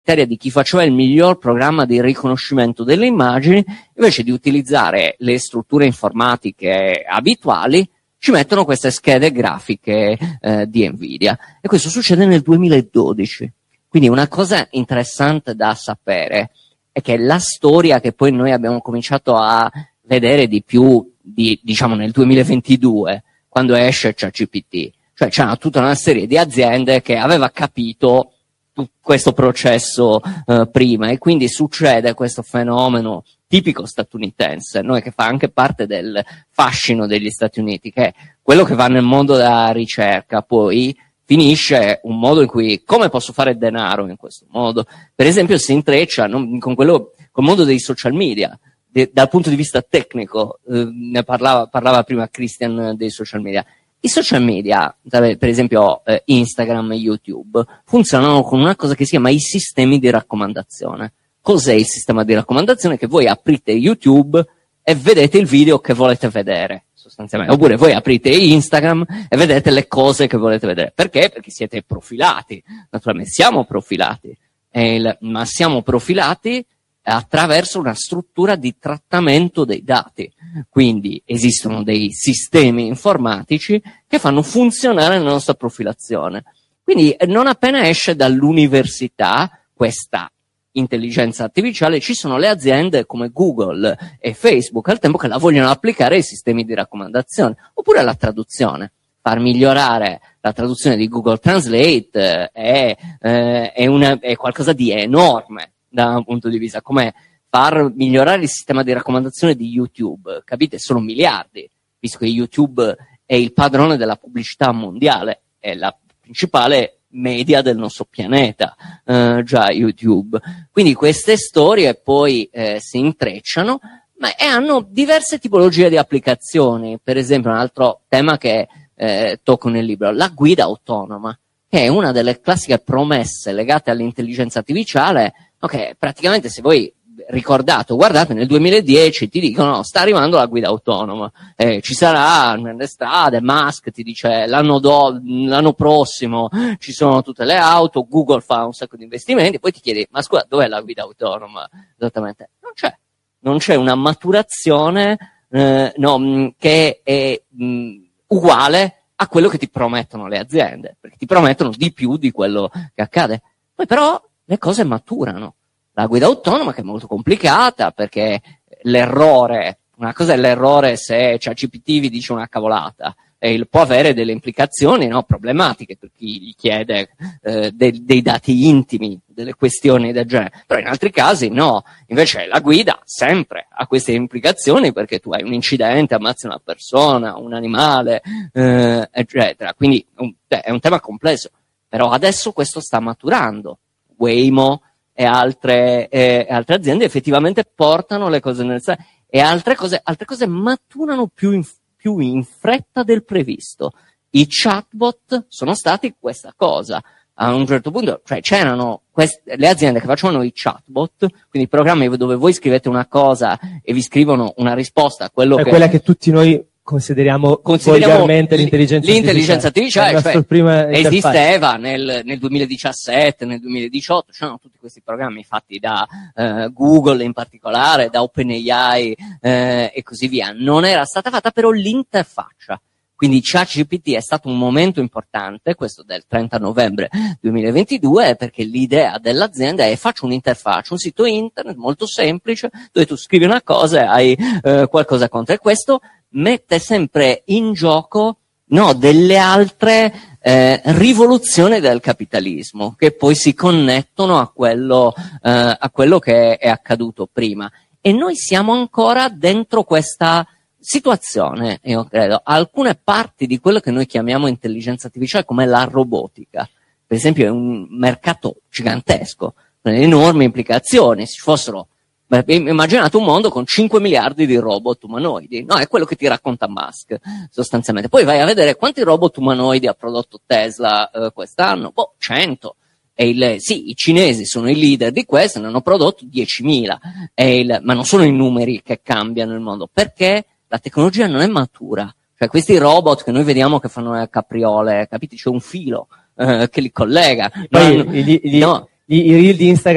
criteria di chi faceva il miglior programma di riconoscimento delle immagini, invece di utilizzare le strutture informatiche abituali, ci mettono queste schede grafiche di Nvidia. E questo succede nel 2012. Quindi una cosa interessante da sapere è che la storia che poi noi abbiamo cominciato a vedere di più, diciamo nel 2022, quando esce ChatGPT, cioè c'era tutta una serie di aziende che aveva capito questo processo prima, e quindi succede questo fenomeno tipico statunitense, noi che fa anche parte del fascino degli Stati Uniti, che è quello che va nel mondo della ricerca, poi finisce un modo in cui, come posso fare denaro in questo modo? Per esempio si intreccia con col mondo dei social media, dal punto di vista tecnico, ne parlava prima Christian dei social media. I social media, per esempio Instagram e YouTube, funzionano con una cosa che si chiama i sistemi di raccomandazione. Cos'è il sistema di raccomandazione? Che voi aprite YouTube e vedete il video che volete vedere, sostanzialmente. Oppure voi aprite Instagram e vedete le cose che volete vedere. Perché? Perché siete profilati. Naturalmente siamo profilati, ma siamo profilati attraverso una struttura di trattamento dei dati. Quindi esistono dei sistemi informatici che fanno funzionare la nostra profilazione. Quindi non appena esce dall'università questa intelligenza artificiale, ci sono le aziende come Google e Facebook al tempo che la vogliono applicare ai sistemi di raccomandazione, oppure alla traduzione. Far migliorare la traduzione di Google Translate è qualcosa di enorme da un punto di vista, come far migliorare il sistema di raccomandazione di YouTube, capite? Sono miliardi, visto che YouTube è il padrone della pubblicità mondiale, è la principale media del nostro pianeta, già YouTube. Quindi queste storie poi si intrecciano, e hanno diverse tipologie di applicazioni. Per esempio, un altro tema che tocco nel libro, la guida autonoma, che è una delle classiche promesse legate all'intelligenza artificiale. Ok, praticamente se voi guardate nel 2010 ti dicono sta arrivando la guida autonoma, ci sarà nelle strade, Musk ti dice l'anno prossimo ci sono tutte le auto, Google fa un sacco di investimenti, poi ti chiedi ma scusa dov'è la guida autonoma esattamente? Non c'è una maturazione che è uguale a quello che ti promettono le aziende, perché ti promettono di più di quello che accade. Poi però le cose maturano. La guida autonoma, che è molto complicata, perché una cosa è l'errore se ChatGPT vi dice una cavolata, e può avere delle implicazioni, problematiche per chi gli chiede dei dati intimi, delle questioni del genere. Però in altri casi no. Invece la guida sempre ha queste implicazioni, perché tu hai un incidente, ammazzi una persona, un animale, eccetera. Quindi è un tema complesso. Però adesso questo sta maturando. Waymo e altre aziende effettivamente portano le cose e altre cose maturano più in fretta del previsto. I chatbot sono stati questa cosa. A un certo punto, cioè c'erano le aziende che facevano i chatbot, quindi programmi dove voi scrivete una cosa e vi scrivono una risposta a quello quella che tutti noi consideriamo volgarmente l'intelligenza artificiale, cioè esisteva nel 2017, nel 2018, c'erano tutti questi programmi fatti da Google in particolare, da OpenAI e così via. Non era stata fatta però l'interfaccia. Quindi ChatGPT è stato un momento importante, questo del 30 novembre 2022, perché l'idea dell'azienda è faccio un'interfaccia, un sito internet molto semplice, dove tu scrivi una cosa e hai qualcosa contro. E questo mette sempre in gioco delle altre rivoluzioni del capitalismo, che poi si connettono a quello che è accaduto prima. E noi siamo ancora dentro questa situazione, io credo. Alcune parti di quello che noi chiamiamo intelligenza artificiale, come la robotica, per esempio, è un mercato gigantesco, con enormi implicazioni. Se ci fossero, immaginate un mondo con 5 miliardi di robot umanoidi, è quello che ti racconta Musk, sostanzialmente. Poi vai a vedere quanti robot umanoidi ha prodotto Tesla quest'anno, 100. I cinesi sono i leader di questo, ne hanno prodotto 10.000, ma non sono i numeri che cambiano il mondo, perché la tecnologia non è matura. Cioè questi robot che noi vediamo che fanno le capriole, capite? C'è un filo che li collega. I reel di Instagram